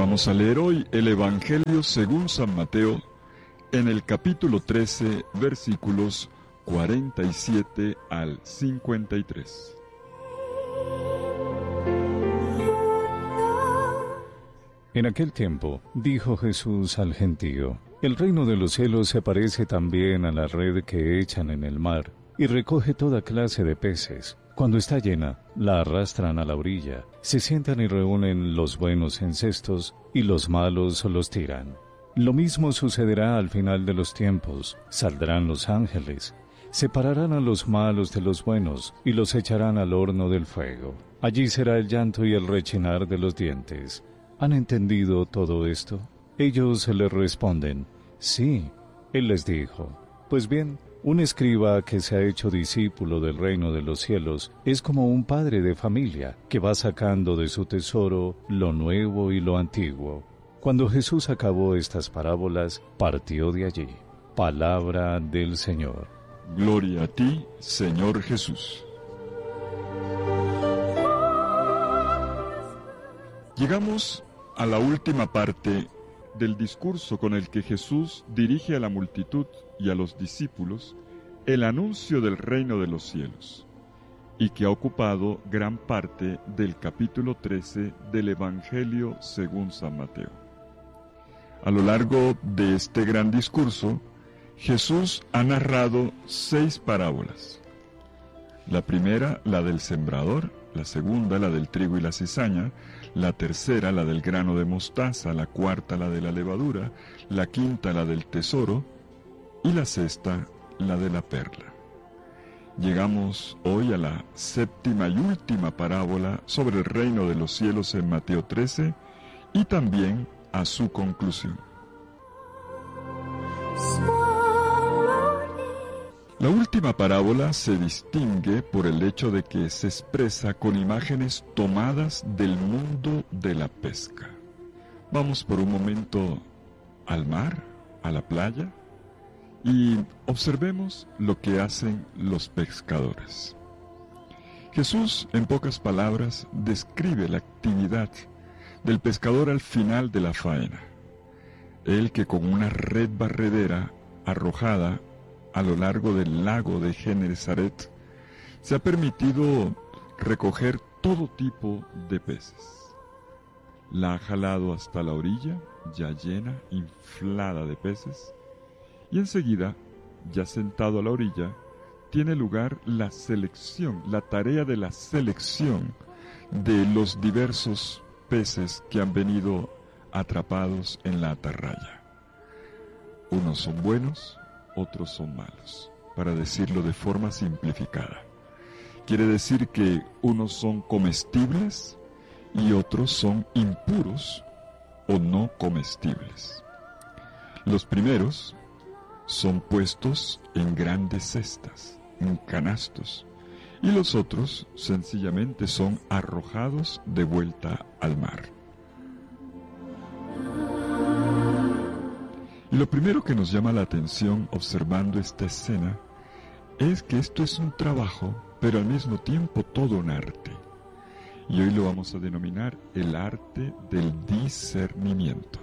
Vamos a leer hoy el Evangelio según San Mateo, en el capítulo 13, versículos 47 al 53. En aquel tiempo, dijo Jesús al gentío: el reino de los cielos se parece también a la red que echan en el mar, y recoge toda clase de peces. Cuando está llena, la arrastran a la orilla, se sientan y reúnen los buenos en cestos, y los malos los tiran. Lo mismo sucederá al final de los tiempos. Saldrán los ángeles, separarán a los malos de los buenos, y los echarán al horno del fuego. Allí será el llanto y el rechinar de los dientes. ¿Han entendido todo esto? Ellos le responden: sí. Él les dijo: pues bien, un escriba que se ha hecho discípulo del reino de los cielos es como un padre de familia que va sacando de su tesoro lo nuevo y lo antiguo. Cuando Jesús acabó estas parábolas, partió de allí. Palabra del Señor. Gloria a ti, Señor Jesús. Llegamos a la última parte del discurso con el que Jesús dirige a la multitud y a los discípulos el anuncio del reino de los cielos, y que ha ocupado gran parte del capítulo 13 del Evangelio según San Mateo. A lo largo de este gran discurso, Jesús ha narrado 6 parábolas. La primera, la del sembrador; la segunda, la del trigo y la cizaña; la tercera, la del grano de mostaza; la cuarta, la de la levadura; la quinta, la del tesoro; y la sexta, la de la perla. Llegamos hoy a la séptima y última parábola sobre el reino de los cielos en Mateo 13, y también a su conclusión. La última parábola se distingue por el hecho de que se expresa con imágenes tomadas del mundo de la pesca. Vamos por un momento al mar, a la playa, y observemos lo que hacen los pescadores. Jesús, en pocas palabras, describe la actividad del pescador al final de la faena. Él que con una red barredera arrojada a lo largo del lago de Genesaret se ha permitido recoger todo tipo de peces. La ha jalado hasta la orilla, ya llena, inflada de peces, y enseguida, ya sentado a la orilla, tiene lugar la selección, la tarea de la selección de los diversos peces que han venido atrapados en la atarraya. Unos son buenos, otros son malos, para decirlo de forma simplificada. Quiere decir que unos son comestibles y otros son impuros o no comestibles. Los primeros son puestos en grandes cestas, en canastos, y los otros sencillamente son arrojados de vuelta al mar. Y lo primero que nos llama la atención observando esta escena es que esto es un trabajo, pero al mismo tiempo todo un arte. Y hoy lo vamos a denominar el arte del discernimiento.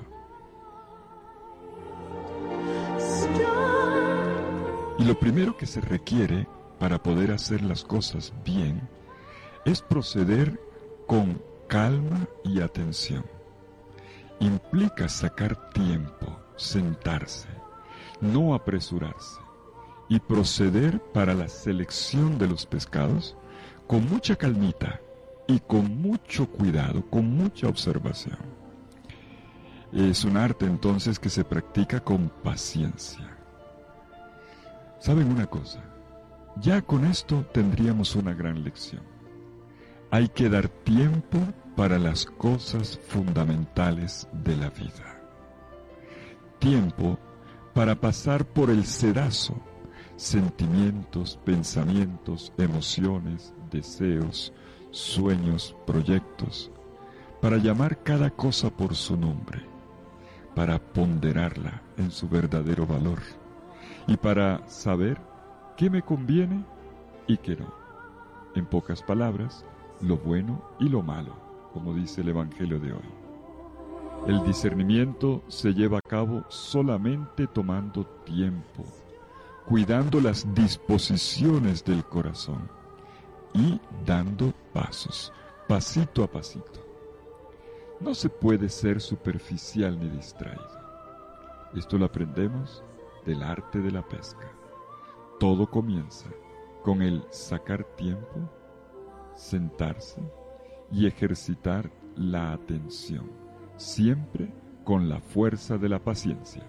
Y lo primero que se requiere para poder hacer las cosas bien es proceder con calma y atención. Implica sacar tiempo, sentarse, no apresurarse, y proceder para la selección de los pescados con mucha calmita y con mucho cuidado, con mucha observación. Es un arte entonces que se practica con paciencia. ¿Saben una cosa? Ya con esto tendríamos una gran lección. Hay que dar tiempo para las cosas fundamentales de la vida. Tiempo para pasar por el sedazo, sentimientos, pensamientos, emociones, deseos, sueños, proyectos, para llamar cada cosa por su nombre, para ponderarla en su verdadero valor y para saber qué me conviene y qué no. En pocas palabras, lo bueno y lo malo, como dice el Evangelio de hoy. El discernimiento se lleva a cabo solamente tomando tiempo, cuidando las disposiciones del corazón y dando pasos, pasito a pasito. No se puede ser superficial ni distraído. Esto lo aprendemos del arte de la pesca. Todo comienza con el sacar tiempo, sentarse y ejercitar la atención, siempre con la fuerza de la paciencia.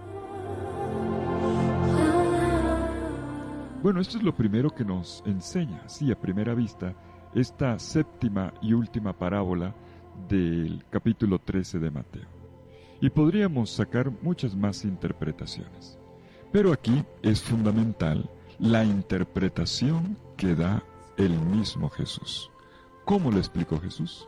Bueno, esto es lo primero que nos enseña, así a primera vista, esta séptima y última parábola del capítulo 13 de Mateo. Y podríamos sacar muchas más interpretaciones. Pero aquí es fundamental la interpretación que da el mismo Jesús. ¿Cómo lo explicó Jesús?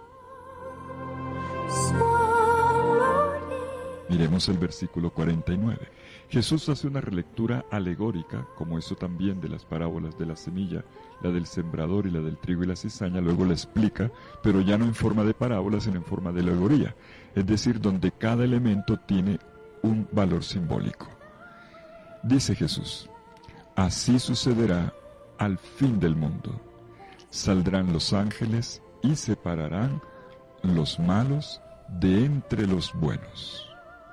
Miremos el versículo 49. Jesús hace una relectura alegórica, como eso también de las parábolas de la semilla, la del sembrador y la del trigo y la cizaña, luego la explica, pero ya no en forma de parábola, sino en forma de alegoría, es decir, donde cada elemento tiene un valor simbólico. Dice Jesús: así sucederá al fin del mundo. Saldrán los ángeles y separarán los malos de entre los buenos.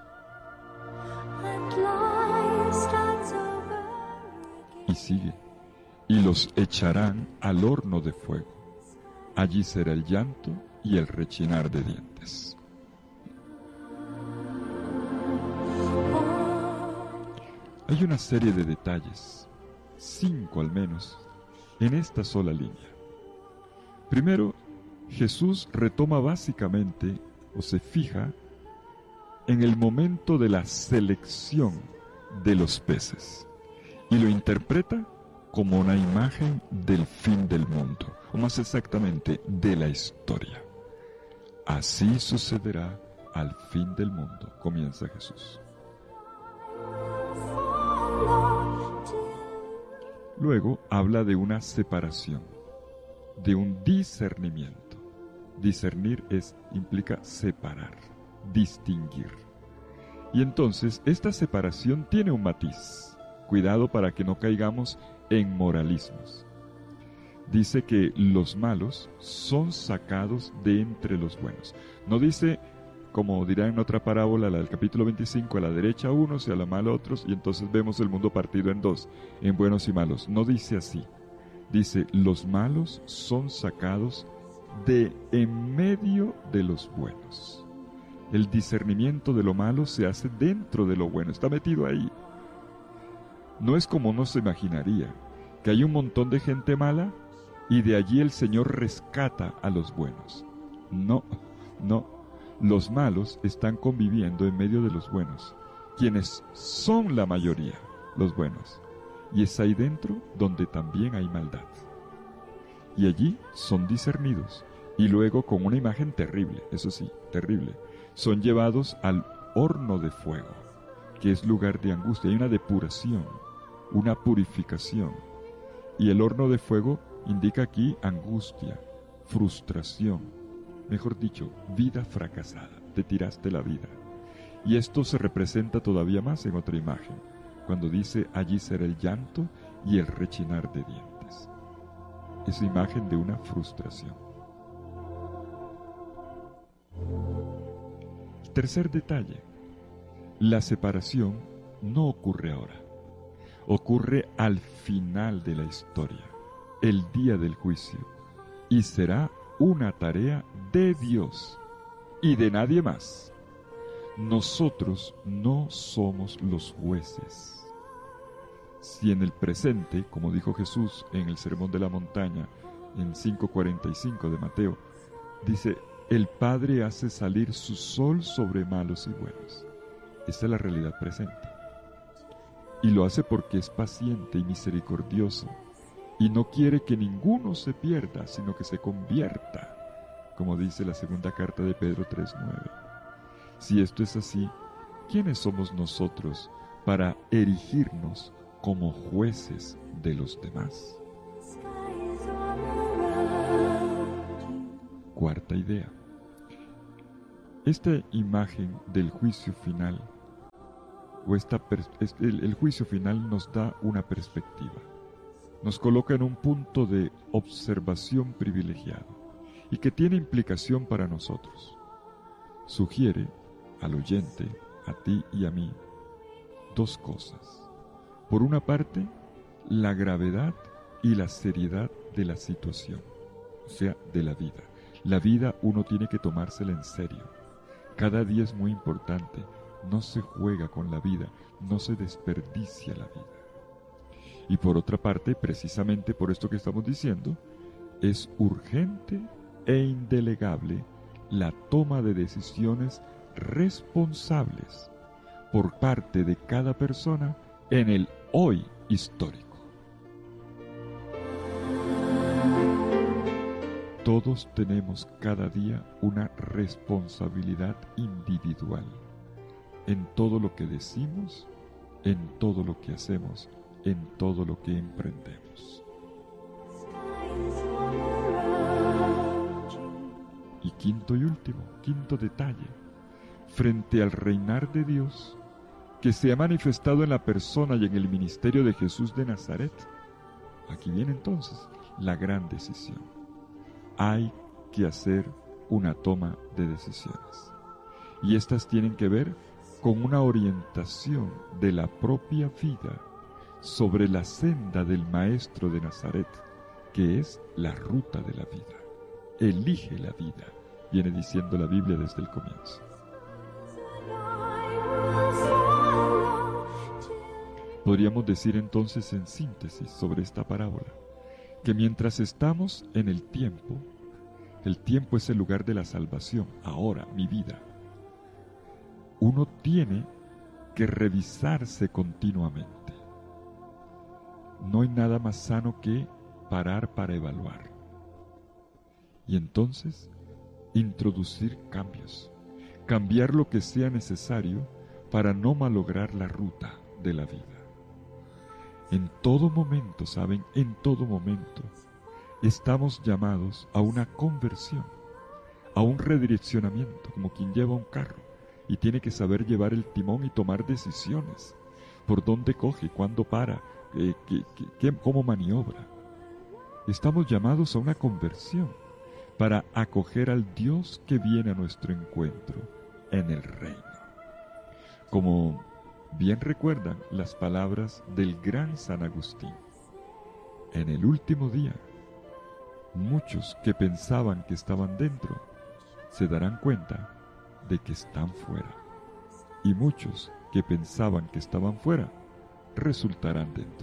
Y sigue: y los echarán al horno de fuego. Allí será el llanto y el rechinar de dientes. Hay una serie de detalles, 5 al menos, en esta sola línea. Primero, Jesús retoma básicamente, o se fija, en el momento de la selección de los peces, y lo interpreta como una imagen del fin del mundo, o más exactamente, de la historia. Así sucederá al fin del mundo, comienza Jesús. Luego habla de una separación, de un discernimiento. Discernir implica separar, distinguir. Y entonces esta separación tiene un matiz. Cuidado para que no caigamos en moralismos. Dice que los malos son sacados de entre los buenos. No dice, como dirá en otra parábola, la del capítulo 25, a la derecha unos y a la mala otros, y entonces vemos el mundo partido en dos, en buenos y malos. No dice así. Dice, los malos son sacados de en medio de los buenos. El discernimiento de lo malo se hace dentro de lo bueno, está metido ahí. No es como uno se imaginaría, que hay un montón de gente mala y de allí el Señor rescata a los buenos. No. Los malos están conviviendo en medio de los buenos, quienes son la mayoría, los buenos. Y es ahí dentro donde también hay maldad. Y allí son discernidos, y luego con una imagen terrible, eso sí, terrible, son llevados al horno de fuego, que es lugar de angustia. Hay una depuración, una purificación. Y el horno de fuego indica aquí angustia, frustración, mejor dicho, vida fracasada, te tiraste la vida. Y esto se representa todavía más en otra imagen, cuando dice, allí será el llanto y el rechinar de dientes. Es imagen de una frustración. Tercer detalle, la separación no ocurre ahora, ocurre al final de la historia, el día del juicio, y será una tarea de Dios y de nadie más. Nosotros no somos los jueces. Si en el presente, como dijo Jesús en el Sermón de la Montaña, en 5:45 de Mateo, dice, el Padre hace salir su sol sobre malos y buenos. Esta es la realidad presente. Y lo hace porque es paciente y misericordioso, y no quiere que ninguno se pierda, sino que se convierta, como dice la segunda carta de Pedro 3:9. Si esto es así, ¿quiénes somos nosotros para erigirnos como jueces de los demás? Cuarta idea. Esta imagen del juicio final, o el juicio final nos da una perspectiva, nos coloca en un punto de observación privilegiado y que tiene implicación para nosotros. Sugiere al oyente, a ti y a mí, dos cosas. Por una parte, la gravedad y la seriedad de la situación, o sea, de la vida. La vida uno tiene que tomársela en serio. Cada día es muy importante. No se juega con la vida, no se desperdicia la vida. Y por otra parte, precisamente por esto que estamos diciendo, es urgente e indelegable la toma de decisiones responsables por parte de cada persona en el hoy histórico. Todos tenemos cada día una responsabilidad individual en todo lo que decimos, en todo lo que hacemos, en todo lo que emprendemos. Y quinto y último, quinto detalle, frente al reinar de Dios, que se ha manifestado en la persona y en el ministerio de Jesús de Nazaret. Aquí viene entonces la gran decisión. Hay que hacer una toma de decisiones. Y estas tienen que ver con una orientación de la propia vida sobre la senda del Maestro de Nazaret, que es la ruta de la vida. Elige la vida, viene diciendo la Biblia desde el comienzo. Podríamos decir entonces en síntesis sobre esta parábola, que mientras estamos en el tiempo es el lugar de la salvación, ahora, mi vida. Uno tiene que revisarse continuamente. No hay nada más sano que parar para evaluar. Y entonces, introducir cambios, cambiar lo que sea necesario para no malograr la ruta de la vida. En todo momento, ¿saben? En todo momento, estamos llamados a una conversión, a un redireccionamiento, como quien lleva un carro y tiene que saber llevar el timón y tomar decisiones. Por dónde coge, cuándo para, cómo maniobra. Estamos llamados a una conversión para acoger al Dios que viene a nuestro encuentro en el reino. Como bien recuerdan las palabras del gran San Agustín, en el último día, muchos que pensaban que estaban dentro se darán cuenta de que están fuera, y muchos que pensaban que estaban fuera resultarán dentro.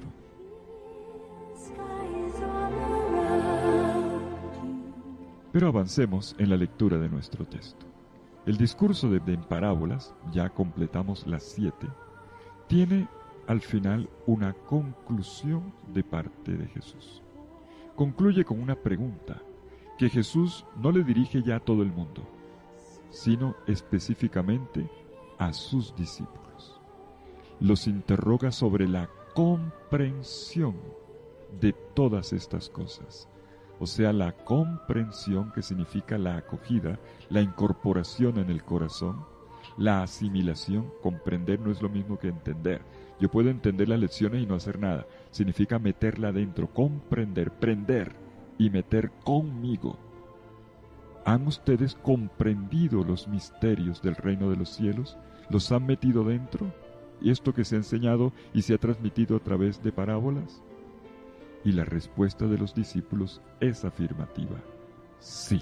Pero avancemos en la lectura de nuestro texto. El discurso de parábolas, ya completamos las 7, tiene al final una conclusión de parte de Jesús. Concluye con una pregunta que Jesús no le dirige ya a todo el mundo, sino específicamente a sus discípulos. Los interroga sobre la comprensión de todas estas cosas, o sea, la comprensión, que significa la acogida, la incorporación en el corazón, la asimilación. Comprender no es lo mismo que entender. Yo puedo entender las lecciones y no hacer nada. Significa meterla adentro, comprender, prender y meter conmigo. ¿Han ustedes comprendido los misterios del reino de los cielos? ¿Los han metido dentro? ¿Y esto que se ha enseñado y se ha transmitido a través de parábolas? Y la respuesta de los discípulos es afirmativa: sí.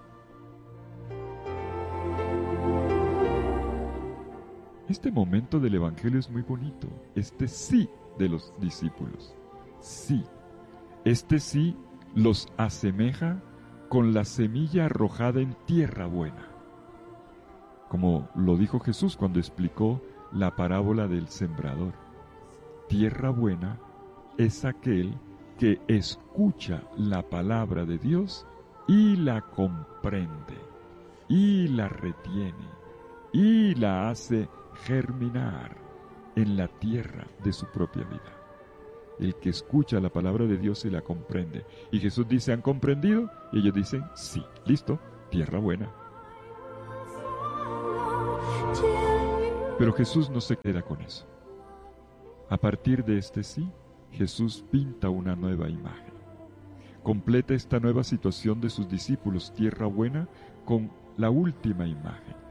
Este momento del Evangelio es muy bonito, este sí de los discípulos. Sí. Este sí los asemeja con la semilla arrojada en tierra buena. Como lo dijo Jesús cuando explicó la parábola del sembrador. Tierra buena es aquel que escucha la palabra de Dios y la comprende, y la retiene, y la hace germinar en la tierra de su propia vida. El que escucha la palabra de Dios y la comprende. Y Jesús dice: ¿han comprendido? Y ellos dicen: sí. Listo, tierra buena. Pero Jesús no se queda con eso. A partir de este sí, Jesús pinta una nueva imagen. Completa esta nueva situación de sus discípulos, tierra buena, con la última imagen,